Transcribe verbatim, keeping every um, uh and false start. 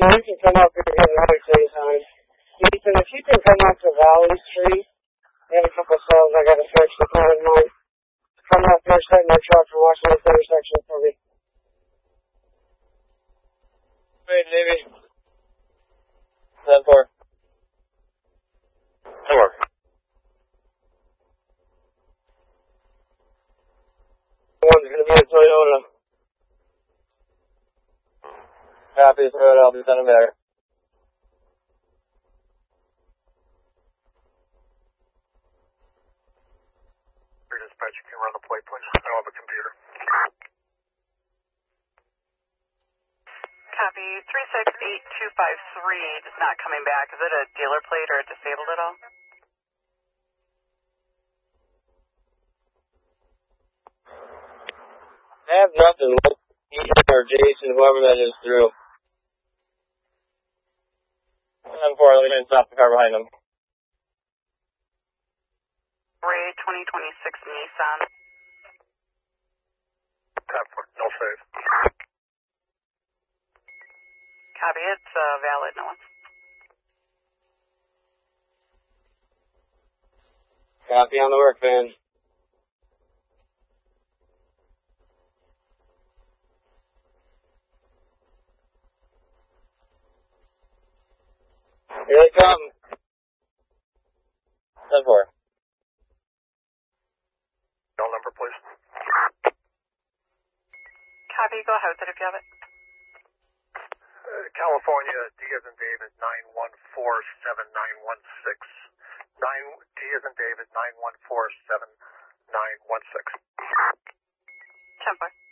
You can come up here and get another case on. Ethan, if you can come up to Valley Street, I have a couple of cells I got to fix with one of mine. Come up there, set in my truck and watch this intersection for me. Wait, Navy. ten four. ten four. One's going to be a Toyota. Copy, throw it, I'll be sending back. Your dispatch, you can run the plate, please. I don't have a computer. Copy, three six eight two five three is not coming back. Is it a dealer plate or disabled at all? I have nothing. Let Ethan or Jason, whoever that is, through. ten four, let me stop the car behind them. Ray twenty twenty-six Nissan. ten four, no save. Copy, it's uh, valid, no one. Copy on the work van. Here they come. ten four. Call number, please. Copy, go ahead with it if you have it. Uh, California, D as in David, nine one four seven nine one six. nine, D as in David, nine one four seven nine one six. ten four.